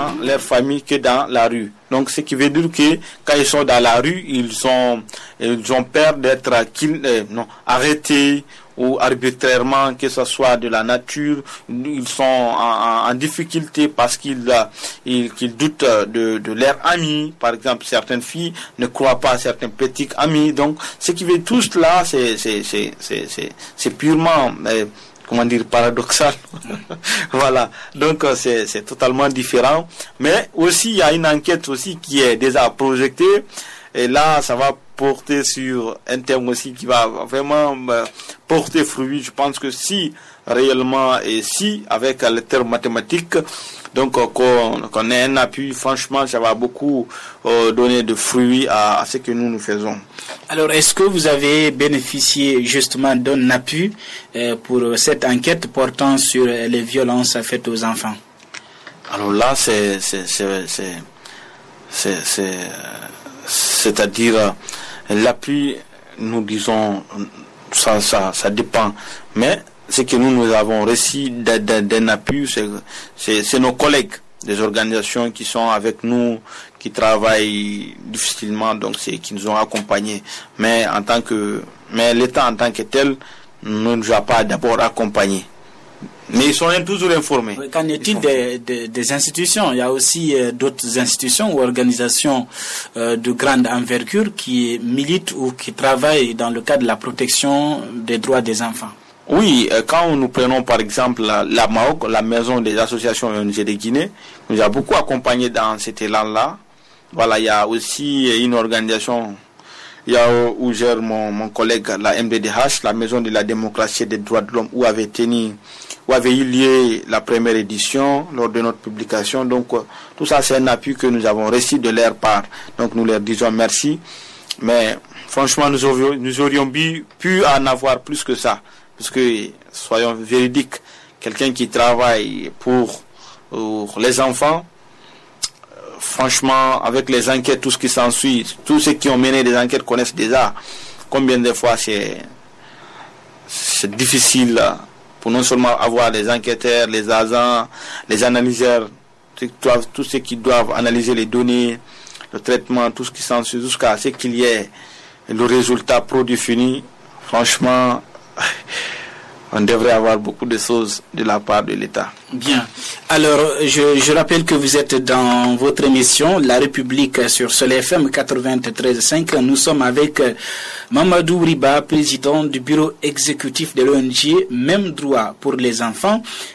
dans leur famille que dans la rue. Donc, ce qui veut dire que quand ils sont dans la rue, ils ont peur d'être arrêtés ou arbitrairement, que ce soit de la nature. Ils sont en difficulté parce qu'ils doutent de leurs amis. Par exemple, certaines filles ne croient pas à certains petits amis. Donc, ce qui veut tout cela, c'est purement paradoxal. Voilà. Donc, c'est totalement différent. Mais aussi, il y a une enquête aussi qui est déjà projetée. Et là, ça va porter sur un thème aussi qui va vraiment porter fruit. Je pense que si réellement et si avec le terme mathématique, donc qu'on ait un appui, franchement, ça va beaucoup donner de fruits à ce que nous faisons. Alors, est-ce que vous avez bénéficié justement d'un appui pour cette enquête portant sur les violences faites aux enfants? Alors là, c'est-à-dire l'appui, nous disons, ça dépend. Mais ce que nous avons reçu d'un appui, c'est nos collègues des organisations qui sont avec nous, qui travaillent difficilement, donc c'est qui nous ont accompagnés. Mais l'État en tant que tel ne nous a pas d'abord accompagnés. Mais ils sont toujours informés. Qu'en est-il des institutions? Il y a aussi d'autres institutions ou organisations de grande envergure qui militent ou qui travaillent dans le cadre de la protection des droits des enfants. Oui, quand nous prenons par exemple la MAOC, la Maison des associations ONG de Guinée, nous a beaucoup accompagnés dans cet élan-là. Voilà, il y a aussi une organisation, où gère mon collègue, la MDDH, la Maison de la démocratie et des droits de l'homme, où avait eu lieu la première édition lors de notre publication. Donc, tout ça, c'est un appui que nous avons reçu de leur part. Donc, nous leur disons merci. Mais, franchement, nous aurions pu en avoir plus que ça. Parce que, soyons véridiques, quelqu'un qui travaille pour les enfants, franchement, avec les enquêtes, tout ce qui s'ensuit, tous ceux qui ont mené des enquêtes connaissent déjà combien de fois c'est difficile pour non seulement avoir les enquêteurs, les agents, les analyseurs, tous ceux qui doivent analyser les données, le traitement, tout ce qui s'ensuit, jusqu'à ce qu'il y ait le résultat produit fini. Franchement, on devrait avoir beaucoup de choses de la part de l'État. Bien. Alors, je rappelle que vous êtes dans votre émission La République sur Sol FM 93.5. Nous sommes avec Mamadou Riba, président du bureau exécutif de l'ONG Même Droit pour les enfants.